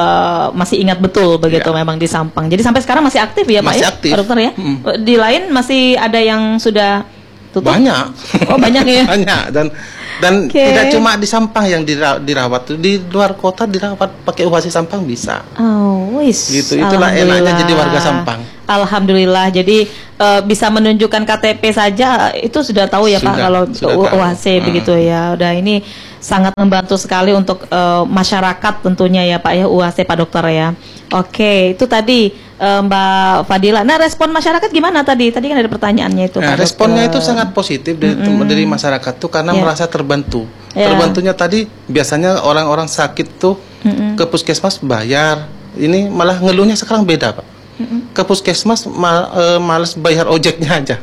Speaker 3: masih ingat betul begitu, memang di Sampang. Jadi sampai sekarang masih aktif ya Pak
Speaker 4: masih
Speaker 3: ya?
Speaker 4: Aktif.
Speaker 3: Pak Dokter ya. Di lain masih ada yang sudah tutup?
Speaker 4: Banyak.
Speaker 3: Oh, banyak ya.
Speaker 4: Banyak, dan tidak cuma di Sampang yang dirawat, di luar kota dirawat pakai UHC Sampang bisa.
Speaker 3: Oh, wis.
Speaker 4: Gitu, itulah enaknya jadi warga Sampang.
Speaker 3: Alhamdulillah. Jadi bisa menunjukkan KTP saja itu sudah tahu ya Pak kalau UHC begitu ya. Udah, ini sangat membantu sekali untuk masyarakat tentunya ya Pak ya, UHC Pak Dokter ya. Oke, itu tadi Mbak Fadila. Nah, respon masyarakat gimana tadi? Tadi kan ada pertanyaannya itu Pak
Speaker 4: responnya
Speaker 3: Dokter.
Speaker 4: itu sangat positif dari masyarakat tuh karena merasa terbantu. Terbantunya tadi biasanya orang-orang sakit tuh ke puskesmas bayar. Ini malah ngeluhnya sekarang beda Pak. Ke puskesmas males bayar ojeknya aja.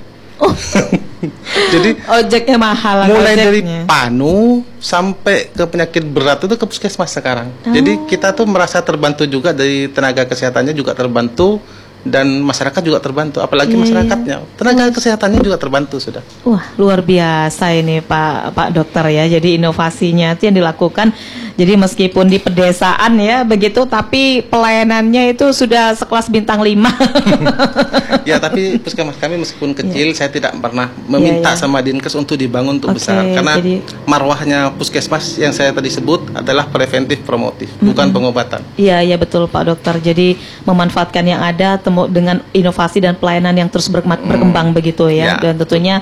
Speaker 4: Jadi
Speaker 3: ojeknya mahal.
Speaker 4: Mulai dari panu sampai ke penyakit berat itu ke puskesmas sekarang. Jadi kita tuh merasa terbantu juga, dari tenaga kesehatannya juga terbantu, dan masyarakat juga terbantu. Apalagi masyarakatnya, tenaga kesehatannya juga terbantu sudah.
Speaker 3: Wah, luar biasa ini Pak Dokter ya. Jadi inovasinya itu yang dilakukan. Jadi meskipun di pedesaan ya begitu, tapi pelayanannya itu sudah sekelas bintang 5.
Speaker 4: Ya, tapi puskesmas kami meskipun kecil, saya tidak pernah meminta sama Dinkes untuk dibangun untuk besar. Karena marwahnya puskesmas yang saya tadi sebut adalah preventif promotif, bukan pengobatan.
Speaker 3: Iya, betul Pak Dokter. Jadi memanfaatkan yang ada dengan inovasi dan pelayanan yang terus berkembang begitu ya. Dan tentunya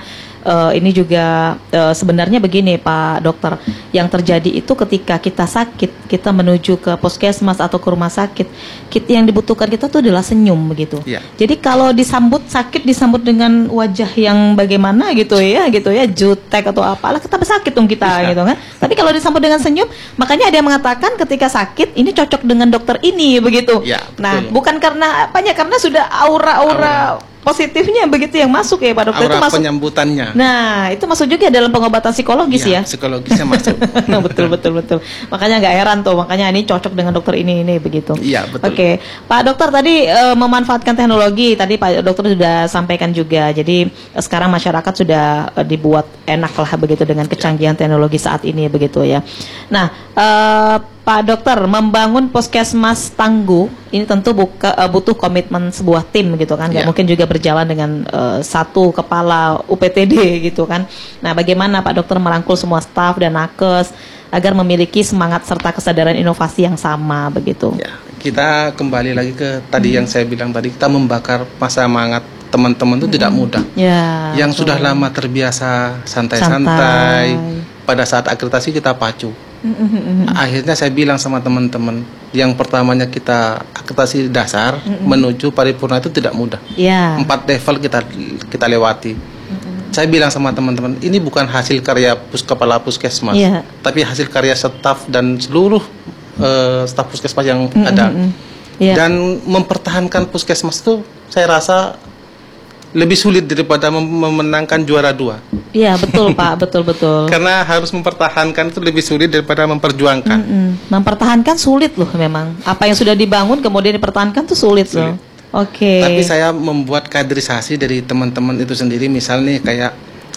Speaker 3: ini juga sebenarnya begini Pak Dokter, yang terjadi itu ketika kita sakit, kita menuju ke puskesmas atau ke rumah sakit, yang dibutuhkan kita tuh adalah senyum begitu.
Speaker 4: Ya.
Speaker 3: Jadi kalau disambut sakit, disambut dengan wajah yang bagaimana gitu ya, jutek atau apalah, kita sakit dong kita gitu kan. Tapi kalau disambut dengan senyum, makanya ada yang mengatakan ketika sakit ini cocok dengan dokter ini begitu.
Speaker 4: Ya,
Speaker 3: nah, bukan karena apanya, karena sudah aura positifnya begitu yang masuk ya Pak Dokter.
Speaker 4: Aura
Speaker 3: itu masuk
Speaker 4: penyambutannya.
Speaker 3: Nah, itu masuk juga dalam pengobatan psikologis ya.
Speaker 4: Psikologisnya masuk.
Speaker 3: betul. Makanya nggak heran tuh, makanya ini cocok dengan dokter ini begitu.
Speaker 4: Iya, betul.
Speaker 3: Oke, Pak Dokter tadi memanfaatkan teknologi, tadi Pak Dokter sudah sampaikan juga. Jadi sekarang masyarakat sudah dibuat enak lah begitu dengan kecanggihan teknologi saat ini begitu ya. Nah, Pak Dokter, membangun puskesmas tangguh ini tentu butuh komitmen sebuah tim gitu kan, nggak mungkin juga berjalan dengan satu kepala UPTD gitu kan. Nah, bagaimana Pak Dokter merangkul semua staf dan nakes agar memiliki semangat serta kesadaran inovasi yang sama begitu?
Speaker 4: Ya, kita kembali lagi ke tadi yang saya bilang tadi, kita membakar semangat teman-teman itu tidak mudah.
Speaker 3: Ya,
Speaker 4: yang sudah lama terbiasa santai-santai, pada saat akreditasi kita pacu. Akhirnya saya bilang sama teman-teman, yang pertamanya kita akreditasi dasar menuju paripurna itu tidak mudah. 4 level kita lewati. Saya bilang sama teman-teman, ini bukan hasil karya kepala puskesmas, tapi hasil karya staf dan seluruh staf puskesmas yang ada. Dan mempertahankan puskesmas itu saya rasa lebih sulit daripada memenangkan juara 2.
Speaker 3: Iya, betul Pak, betul.
Speaker 4: Karena harus mempertahankan itu lebih sulit daripada memperjuangkan.
Speaker 3: Mempertahankan sulit loh memang. Apa yang sudah dibangun kemudian dipertahankan tuh sulit. Loh. Oke.
Speaker 4: Tapi saya membuat kaderisasi dari teman-teman itu sendiri, misalnya kayak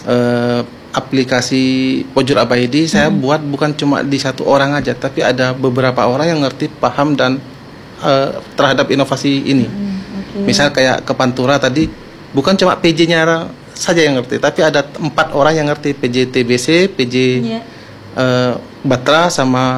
Speaker 4: aplikasi Pojur Abaidi, saya buat bukan cuma di satu orang aja, tapi ada beberapa orang yang ngerti, paham dan terhadap inovasi ini. Misal kayak ke Pantura tadi, bukan cuma PJ-nya saja yang ngerti, tapi ada 4 orang yang ngerti, PJ TBC, PJ Batra sama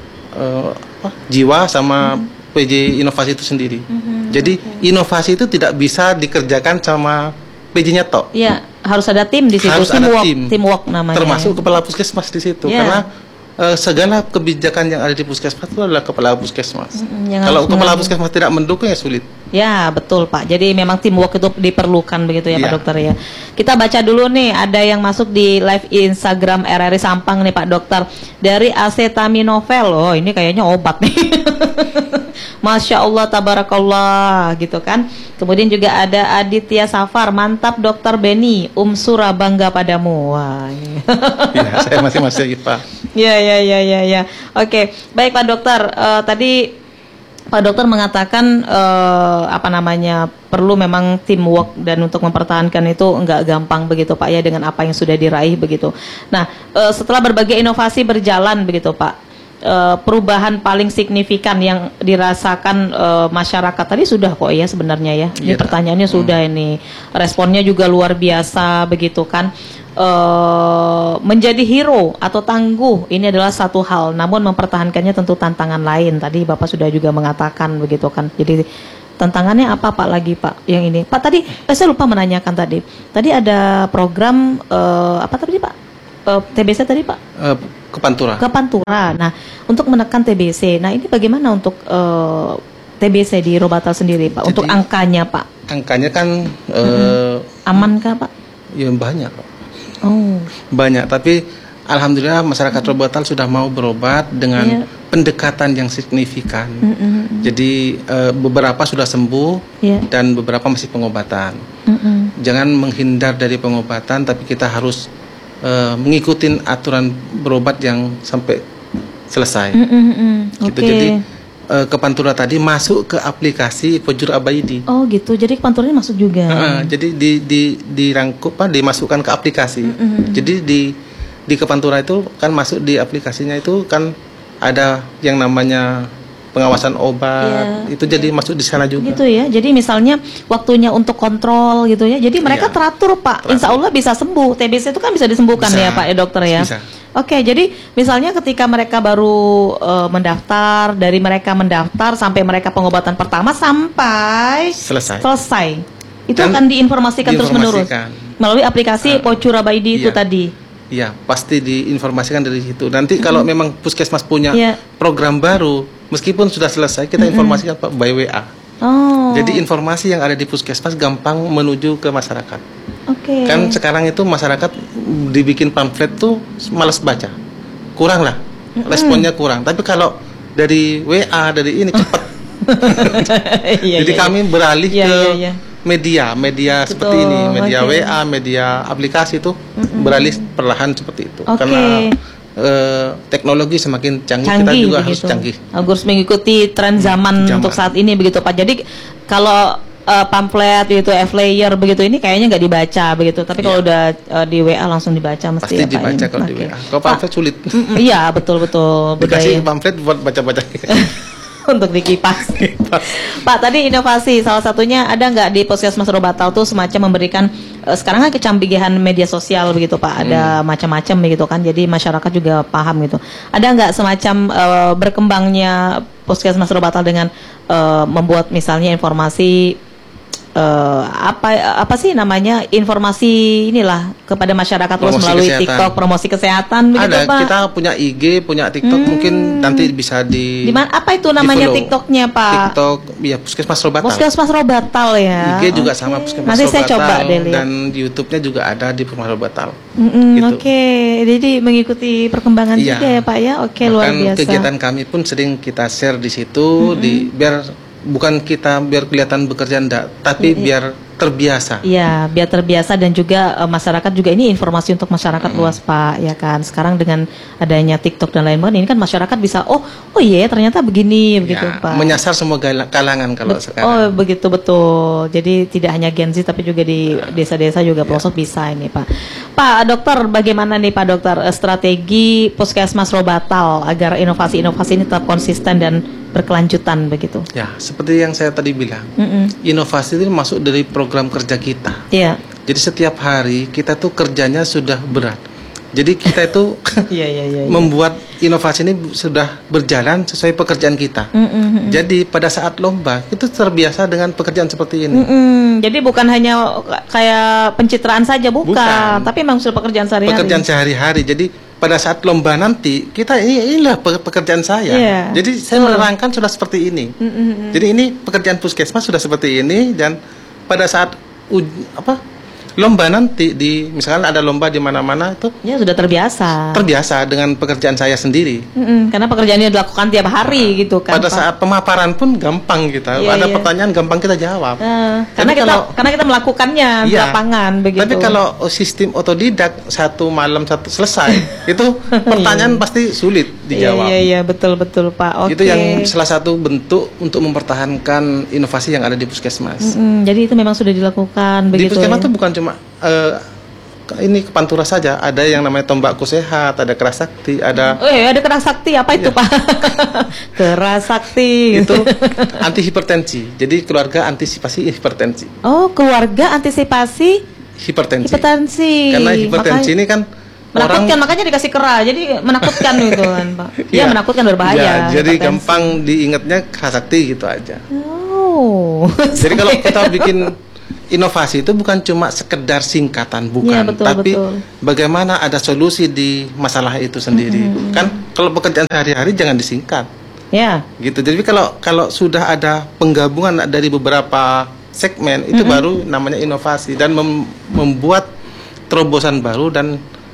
Speaker 4: Jiwa sama PJ inovasi itu sendiri. Jadi inovasi itu tidak bisa dikerjakan sama PJ-nya tok.
Speaker 3: Iya, harus ada tim di situ.
Speaker 4: Harus ada tim.
Speaker 3: Teamwork namanya.
Speaker 4: Termasuk kepala puskesmas di situ, karena segala kebijakan yang ada di puskesmas itu adalah kepala puskesmas. Kalau kepala puskesmas tidak mendukung ya sulit.
Speaker 3: Ya, betul Pak. Jadi memang teamwork itu diperlukan begitu ya Pak Dokter ya. Kita baca dulu nih, ada yang masuk di live Instagram RRI Sampang nih Pak Dokter. Dari Acetaminophen. Oh, ini kayaknya obat nih. Masya Allah, tabarakallah gitu kan. Kemudian juga ada Aditya Safar, mantap Dokter Beni, Sura bangga padamu. Wah.
Speaker 4: Ya, saya masih Pak.
Speaker 3: Ya. Oke, baik Pak Dokter. Tadi Pak Dokter mengatakan perlu memang teamwork dan untuk mempertahankan itu enggak gampang begitu Pak ya, dengan apa yang sudah diraih begitu. Nah, setelah berbagai inovasi berjalan begitu Pak, perubahan paling signifikan yang dirasakan masyarakat tadi sudah kok ya sebenarnya ya. Ini pertanyaannya sudah ini. Responnya juga luar biasa begitu kan. Menjadi hero atau tangguh ini adalah satu hal, namun mempertahankannya tentu tantangan lain. Tadi Bapak sudah juga mengatakan begitu kan. Jadi tantangannya apa Pak lagi Pak yang ini? Pak tadi saya lupa menanyakan tadi. Tadi ada program apa tadi Pak? TBC tadi Pak?
Speaker 4: Ke Pantura.
Speaker 3: Ke Pantura. Nah, untuk menekan TBC. Nah, ini bagaimana untuk TBC di Robatal sendiri Pak? Jadi, untuk angkanya Pak?
Speaker 4: Angkanya kan
Speaker 3: amankah Pak?
Speaker 4: Ya banyak. Banyak, tapi alhamdulillah masyarakat Robatal sudah mau berobat dengan pendekatan yang signifikan. Jadi beberapa sudah sembuh dan beberapa masih pengobatan. Jangan menghindar dari pengobatan, tapi kita harus mengikuti aturan berobat yang sampai selesai. Gitu. Jadi ke Pantura tadi masuk ke aplikasi Pojur Abaidi.
Speaker 3: Oh gitu, jadi ke Pantura ini masuk juga.
Speaker 4: Jadi dirangkup dimasukkan ke aplikasi. Jadi di ke Pantura itu kan masuk di aplikasinya itu kan ada yang namanya pengawasan obat, itu jadi masuk di sana juga. Gitu
Speaker 3: ya. Jadi misalnya waktunya untuk kontrol gitu ya. Jadi mereka teratur Pak. Insya Allah bisa sembuh. TBC itu kan bisa disembuhkan ya Pak ya Dokter ya.
Speaker 4: Bisa.
Speaker 3: Oke, jadi misalnya ketika mereka baru mendaftar, dari mereka mendaftar sampai mereka pengobatan pertama sampai
Speaker 4: selesai.
Speaker 3: Itu dan akan diinformasikan terus-menerus. melalui aplikasi Pocura Baidi itu tadi.
Speaker 4: Iya, pasti diinformasikan dari situ. Nanti kalau memang puskesmas punya program baru, meskipun sudah selesai, kita informasikan Pak by WA. Jadi informasi yang ada di puskesmas gampang menuju ke masyarakat. Kan sekarang itu masyarakat dibikin pamflet tuh malas baca, kurang lah, responnya kurang. Tapi kalau dari WA, dari ini cepat. Jadi kami beralih ke media seperti ini, media WA, media aplikasi itu beralih perlahan seperti itu. Karena teknologi semakin canggih, kita juga harus canggih.
Speaker 3: Harus mengikuti tren zaman untuk saat ini begitu Pak. Jadi kalau pamflet itu flyer begitu ini kayaknya nggak dibaca begitu. Tapi kalau udah di WA langsung dibaca mesti.
Speaker 4: Pasti dibaca kalau di WA. Kalau pamflet sulit.
Speaker 3: Iya betul.
Speaker 4: Dikasih pamflet buat baca-baca.
Speaker 3: Untuk dikipas. Pak, tadi inovasi salah satunya ada nggak di Puskesmas Robatal tuh semacam memberikan sekarang kan kecanggihan media sosial begitu Pak, ada macam-macam begitu kan, jadi masyarakat juga paham gitu. Ada nggak semacam berkembangnya Puskesmas Robatal dengan membuat misalnya informasi apa sih namanya, informasi inilah kepada masyarakat terus melalui kesehatan. TikTok, promosi kesehatan begitu
Speaker 4: ada,
Speaker 3: Pak.
Speaker 4: kita punya IG, punya TikTok, mungkin nanti bisa di
Speaker 3: mana, apa itu namanya TikToknya Pak?
Speaker 4: TikTok ya Puskesmas Robatal.
Speaker 3: Puskesmas Robatal ya.
Speaker 4: IG juga sama Puskesmas
Speaker 3: nanti
Speaker 4: Robatal.
Speaker 3: Saya coba deh lihat.
Speaker 4: Dan YouTube-nya juga ada di Puskesmas Robatal.
Speaker 3: Gitu. Jadi mengikuti perkembangan juga ya Pak ya. Luar biasa.
Speaker 4: Kegiatan kami pun sering kita share di situ biar bukan kita biar kelihatan bekerja enggak, tapi biar terbiasa. Iya,
Speaker 3: biar terbiasa dan juga masyarakat juga ini informasi untuk masyarakat luas Pak, ya kan. Sekarang dengan adanya TikTok dan lain-lain ini kan masyarakat bisa oh iya ternyata begini begitu Pak.
Speaker 4: Menyasar semua kalangan kalau sekarang.
Speaker 3: Oh begitu betul. Jadi tidak hanya Gen Z tapi juga di desa-desa juga pelosok bisa ini Pak. Pak Dokter, bagaimana nih Pak Dokter strategi Puskesmas Robatal agar inovasi-inovasi ini tetap konsisten dan berkelanjutan begitu?
Speaker 4: Ya, seperti yang saya tadi bilang, inovasi itu masuk dari program kerja kita. Jadi setiap hari kita tuh kerjanya sudah berat. Jadi kita itu membuat inovasi ini sudah berjalan sesuai pekerjaan kita. Jadi pada saat lomba itu terbiasa dengan pekerjaan seperti ini.
Speaker 3: Jadi bukan hanya kayak pencitraan saja, bukan. Tapi memang sudah pekerjaan sehari-hari.
Speaker 4: Pekerjaan sehari-hari. Jadi pada saat lomba nanti kita inilah pekerjaan saya. Jadi saya menerangkan sudah seperti ini. Jadi ini pekerjaan puskesmas sudah seperti ini, dan pada saat lomba nanti misalkan ada lomba di mana-mana itu
Speaker 3: sudah terbiasa
Speaker 4: dengan pekerjaan saya sendiri.
Speaker 3: Karena pekerjaannya dilakukan tiap hari gitu kan.
Speaker 4: Pada saat pemaparan pun gampang kita. Ada pertanyaan gampang kita jawab.
Speaker 3: Karena kita melakukannya di lapangan begitu.
Speaker 4: Tapi kalau sistem otodidak satu malam satu selesai itu pertanyaan pasti sulit dijawab.
Speaker 3: Iya betul Pak.
Speaker 4: Itu yang salah satu bentuk untuk mempertahankan inovasi yang ada di puskesmas.
Speaker 3: Jadi itu memang sudah dilakukan begitu.
Speaker 4: Di puskesmas itu bukan cuma ini ke Pantura saja, ada yang namanya Tombakku Sehat, ada Kerasakti, ada
Speaker 3: ada Kerasakti, apa itu Pak? Kerasakti
Speaker 4: itu anti hipertensi. Jadi keluarga antisipasi hipertensi.
Speaker 3: Oh, keluarga antisipasi hipertensi.
Speaker 4: Karena hipertensi ini kan
Speaker 3: menakutkan, makanya dikasih kera, jadi menakutkan gitu kan Pak. Menakutkan, berbahaya.
Speaker 4: Jadi gampang diingatnya Kerasakti gitu aja.
Speaker 3: Jadi
Speaker 4: kalau kita bikin inovasi itu bukan cuma sekedar singkatan, bukan, tapi bagaimana ada solusi di masalah itu sendiri. Kan kalau pekerjaan sehari-hari jangan disingkat. Gitu. Jadi kalau sudah ada penggabungan dari beberapa segmen itu baru namanya inovasi dan membuat terobosan baru dan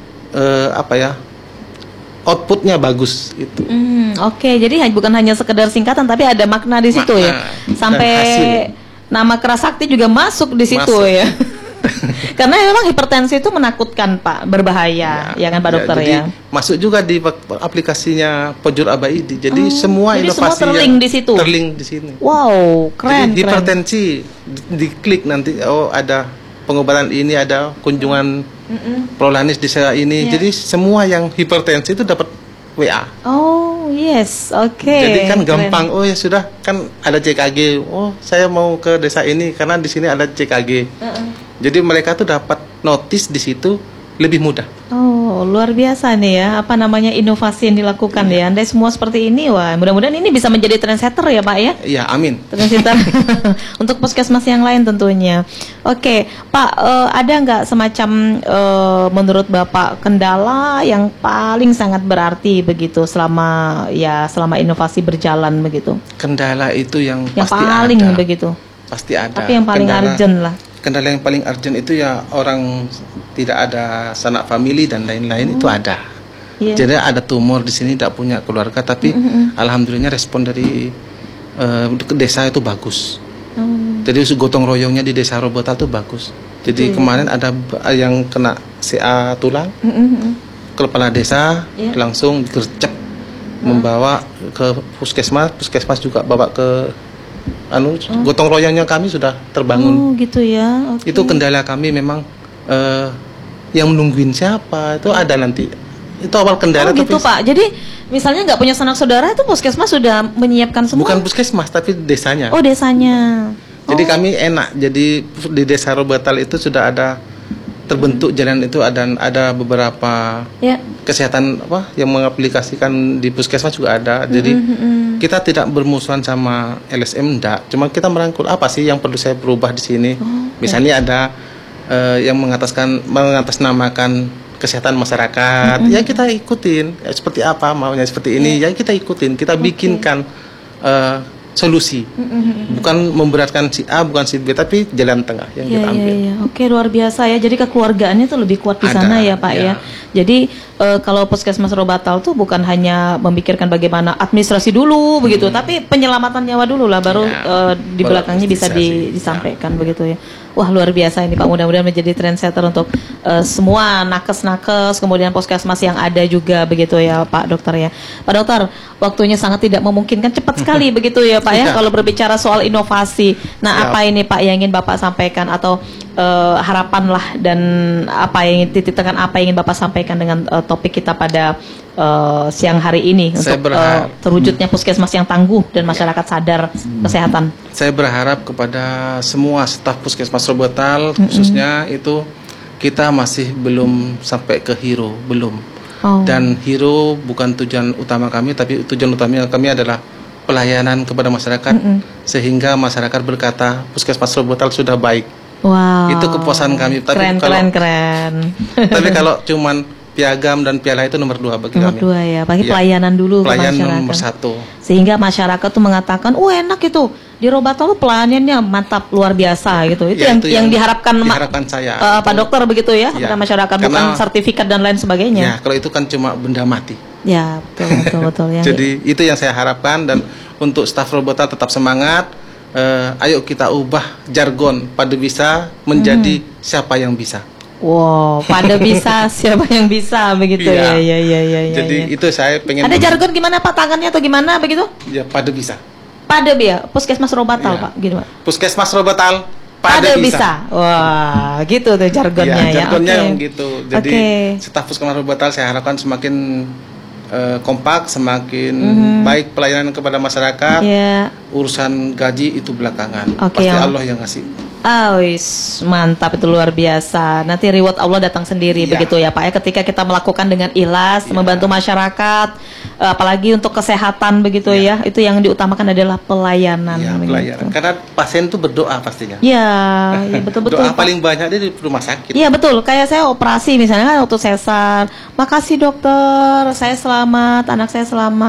Speaker 4: outputnya bagus itu.
Speaker 3: Jadi bukan hanya sekedar singkatan tapi ada makna di situ sampai nama Kerasakti juga masuk di situ ya. Karena memang hipertensi itu menakutkan Pak, berbahaya ya kan Pak Dokter
Speaker 4: jadi masuk juga di aplikasinya Pocura Baidi. Jadi semua inovasi
Speaker 3: semua terlink di
Speaker 4: sini.
Speaker 3: Wow, keren.
Speaker 4: Jadi hipertensi diklik nanti ada pengobatan ini, ada kunjungan prolanis di saya ini. Jadi semua yang hipertensi itu dapat WA. Jadi kan gampang.
Speaker 3: Keren.
Speaker 4: Ya sudah, kan ada CKG. Saya mau ke desa ini karena di sini ada CKG. Jadi mereka tuh dapat notis di situ lebih mudah.
Speaker 3: Wow, luar biasa nih ya, apa namanya inovasi yang dilakukan ya. Andai semua seperti ini, wah mudah-mudahan ini bisa menjadi trendsetter ya Pak ya.
Speaker 4: Iya, amin.
Speaker 3: Trendsetter untuk puskesmas yang lain tentunya. Oke, Pak, ada nggak semacam menurut Bapak kendala yang paling sangat berarti begitu selama inovasi berjalan begitu?
Speaker 4: Kendala itu yang pasti
Speaker 3: paling
Speaker 4: ada.
Speaker 3: Begitu.
Speaker 4: Pasti ada.
Speaker 3: Tapi yang paling urgent lah.
Speaker 4: Kendala yang paling urgent itu ya orang tidak ada sanak famili dan lain-lain itu ada.
Speaker 3: Yeah.
Speaker 4: Jadi ada tumor di sini, tidak punya keluarga, tapi alhamdulillahnya respon dari desa itu bagus. Jadi gotong royongnya di desa Robotal itu bagus. Jadi kemarin ada yang kena CA tulang, kepala desa langsung digercep, membawa ke puskesmas juga bawa ke gotong royongnya kami sudah terbangun.
Speaker 3: Gitu ya. Okay.
Speaker 4: Itu kendala kami memang yang menungguin siapa itu ada nanti. Itu awal kendala.
Speaker 3: Gitu Pak. Jadi misalnya nggak punya sanak saudara itu puskesmas sudah menyiapkan semua.
Speaker 4: Bukan puskesmas tapi desanya.
Speaker 3: Oh desanya.
Speaker 4: Jadi kami enak. Jadi di desa Robotal itu sudah ada terbentuk jalan itu ada beberapa kesehatan yang mengaplikasikan di puskesmas juga ada. Jadi kita tidak bermusuhan sama LSM enggak. Cuma kita merangkul apa sih yang perlu saya berubah di sini. Misalnya ada yang mengatasnamakan kesehatan masyarakat. Ya kita ikutin. Seperti apa maunya seperti ini. Ya kita ikutin. Kita bikinkan solusi, bukan memberatkan si A, bukan si B, tapi jalan tengah yang kita ambil.
Speaker 3: Oke, luar biasa ya. Jadi kekeluargaannya tuh lebih kuat di sana ya Pak ya. Jadi kalau puskesmas Robotal tuh bukan hanya memikirkan bagaimana administrasi dulu begitu, tapi penyelamatan nyawa dulu lah, baru di belakangnya bisa disampaikan begitu ya. Wah luar biasa ini Pak, mudah-mudahan menjadi trendsetter untuk semua nakes-nakes, kemudian puskesmas yang ada juga begitu ya Pak Dokter ya. Pak Dokter, waktunya sangat tidak memungkinkan, cepat sekali begitu ya Pak ya kalau berbicara soal inovasi. Nah apa ini Pak yang ingin Bapak sampaikan atau harapan lah dan apa yang titik tekan apa yang ingin Bapak sampaikan dengan topik kita pada siang hari ini untuk terwujudnya puskesmas yang tangguh dan masyarakat sadar kesehatan.
Speaker 4: Saya berharap kepada semua staf puskesmas Robotal khususnya itu kita masih belum sampai ke hero, belum. Dan hero bukan tujuan utama kami, tapi tujuan utama kami adalah pelayanan kepada masyarakat sehingga masyarakat berkata puskesmas Robotal sudah baik.
Speaker 3: Wow.
Speaker 4: Itu kepuasan kami. Tapi
Speaker 3: keren.
Speaker 4: Tapi kalau cuman piagam dan piala itu nomor 2 bagi kami.
Speaker 3: Nomor 2 ya, bagi pelayanan dulu ke masyarakat.
Speaker 4: Pelayanan nomor 1.
Speaker 3: Sehingga masyarakat tuh mengatakan, enak itu di Robotal tuh pelayanannya mantap luar biasa gitu. Itu yang diharapkan
Speaker 4: saya.
Speaker 3: Pak Dokter begitu ya, kepada masyarakat, bukan sertifikat dan lain sebagainya.
Speaker 4: Ya, kalau itu kan cuma benda mati.
Speaker 3: Ya, betul ya.
Speaker 4: Jadi itu yang saya harapkan, dan untuk staf Robotal tetap semangat. Ayo kita ubah jargon pada bisa menjadi siapa yang bisa.
Speaker 3: Wow, pada bisa siapa yang bisa begitu ya.
Speaker 4: Jadi itu saya pengen.
Speaker 3: Ada jargon gimana Pak, tangannya atau gimana begitu?
Speaker 4: Ya pada bisa.
Speaker 3: Pada ya, puskesmas Robotal Pak, gitu Pak.
Speaker 4: Puskesmas Robotal
Speaker 3: pada bisa. Wah, gitu tuh jargonnya ya.
Speaker 4: Jargonnya yang gitu. Jadi staf puskesmas Robotal saya harapkan semakin kompak, semakin baik pelayanan kepada masyarakat. Urusan gaji itu belakangan. Pasti Allah yang ngasih. Mantap, itu luar biasa. Nanti reward Allah datang sendiri begitu ya Pak ya, ketika kita melakukan dengan ikhlas, membantu masyarakat, apalagi untuk kesehatan begitu ya. Itu yang diutamakan adalah pelayanan. Pelayanan. Karena pasien itu berdoa pastinya.
Speaker 3: Iya, betul-betul.
Speaker 4: Doa paling banyak di rumah sakit.
Speaker 3: Iya betul. Kayak saya operasi misalnya kan waktu sesar, makasih dokter, saya selamat, anak saya selamat.